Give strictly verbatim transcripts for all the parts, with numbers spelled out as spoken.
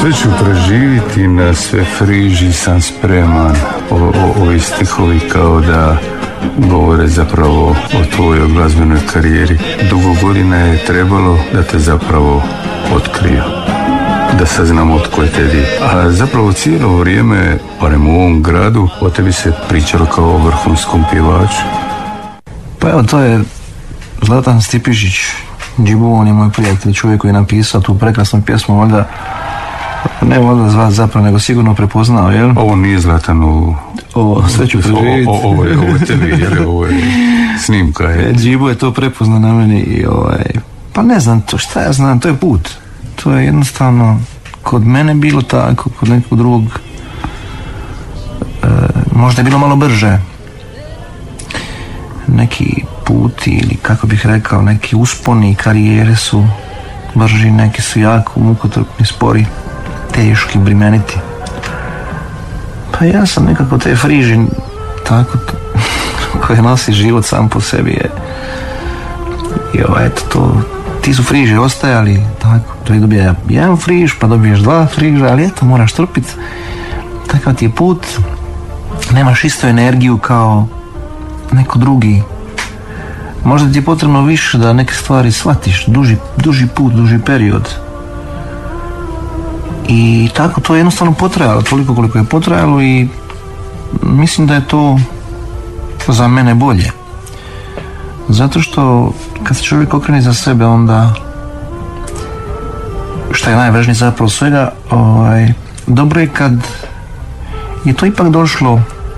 Sve ću preživiti, na sve friži sam spreman. O, o, ovi stihovi kao da govore zapravo o tvojoj glazbenoj karijeri. Dugo godina je trebalo da te zapravo otkriju, da saznamo otko je tebi. A zapravo cijelo vrijeme, barem u ovom gradu, o tebi se pričalo kao o vrhunskom pjevaču. Pa evo, to je Zlatan Stipišić, Džibu, on je moj prijatelj, čovjek koji je napisao tu prekrasnu pjesmu, valjda, ne valjda zvat zapravo, nego sigurno prepoznao, jel? Ovo nije Zlatan u... Ovo, sve ću preživjeti. Ovo, ovo, ovo je tebi, jel? Ovo je snimka, je. Džibu je to prepoznao na meni i ovaj... Pa ne znam, to šta ja znam, to je put. To je jednostavno kod mene bilo tako, kod nekog drugog e, možda je bilo malo brže. Neki puti ili kako bih rekao, neki usponi karijere su brži, neki su jako mukotrpni, spori, teški, bremeniti. Pa ja sam nekako te friži tako koje nosi život sam po sebi je i ovo, eto to, ti su friži ostajali tako, to je dobija jedan friž pa dobiješ dva friža, ali eto moraš trpiti, takav ti je put, nemaš istu energiju kao neko drugi, možda ti je potrebno više da neke stvari shvatiš, duži, duži put, duži period. I tako to je jednostavno potrajalo, toliko koliko je potrajalo i mislim da je to za mene bolje. Zato što kad se čovjek okrene za sebe, onda što je najvažnije zapravo svega, ovaj, dobro je kad je to ipak došlo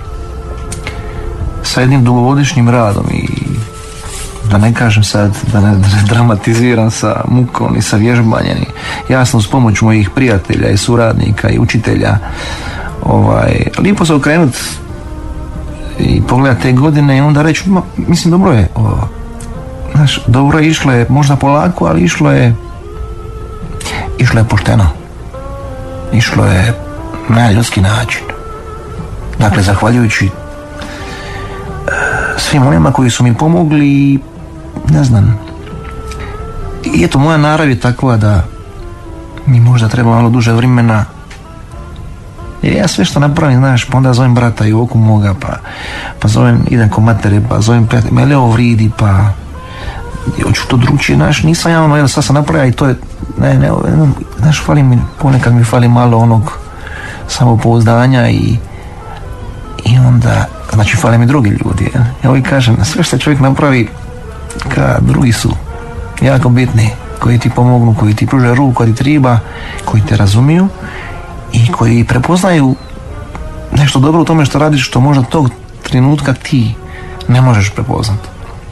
sa jednim dugogodišnjim radom i da ne kažem sad, da ne, da ne dramatiziram sa mukom i sa vježbanjem, jasno uz pomoć mojih prijatelja i suradnika i učitelja, ovaj, lijepo se okrenut i pogledat te godine i onda reći, ma, mislim dobro je, o, znaš, dobro je, išlo je možda polako, ali išlo je išlo je pošteno, išlo je na ljudski način, dakle zahvaljujući svim onima koji su mi pomogli i ne znam, i eto moja narav je takva da mi možda treba malo duže vremena, jer ja sve što napravim, znaš, pa onda zovem brata i oku moga, pa, pa zovem, idem ko matere, pa zovem prijatelj, mele ovo vridi, pa hoću to drugčije, znaš, nisam ja ono, sad sam napravio i to je, ne, ne, ne, znaš, fali mi, ponekad mi fali malo onog samopouzdanja i i onda, znači, fale mi drugi ljudi. Ja, ja uvijek kažem, sve što čovjek napravi, ka drugi su jako bitni, koji ti pomognu, koji ti pružaju ruku kad ti treba, koji te razumiju i koji prepoznaju nešto dobro u tome što radiš, što možda tog trenutka ti ne možeš prepoznati.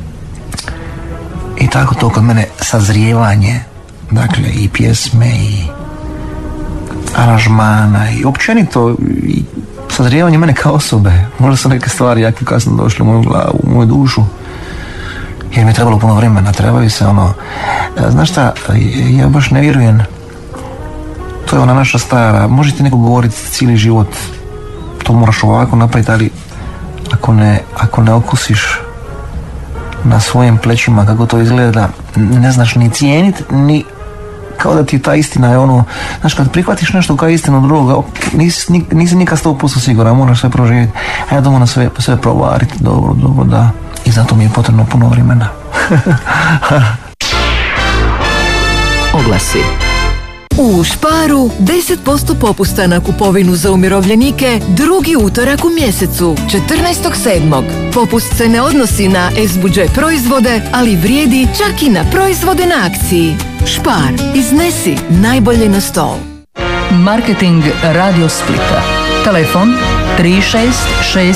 I tako to kod mene sazrijevanje, dakle, i pjesme i aranžmana i općenito i sazrijevanje mene kao osobe. Možda su neke stvari jako kasno došle u moju glavu, u moju dušu, jer mi je trebalo puno vremena, trebaju se ono, znaš šta, ja baš ne vjerujem, to je ona naša stara, može ti neko govoriti cijeli život, to moraš ovako napraviti, ali ako ne, ako ne okusiš na svojim plećima kako to izgleda, ne znaš ni cijeniti, ni kao da ti ta istina je ono, znaš, kad prihvatiš nešto kao istinu drugoga, nisi, nisi nikad sto posto siguran, moraš sve proživjeti, a ja to moram sve, sve provariti, dobro, dobro, da, i zato mi je potrebno puno vremena. Oglasi. U Sparu deset posto popusta na kupovinu za umirovljenike drugi utorak u mjesecu, četrnaestog sedmog Popust se ne odnosi na S-budžet proizvode, ali vrijedi čak i na proizvode na akciji. Spar, iznesi najbolje na stol. Marketing Radio Splita. Telefon tri šest šest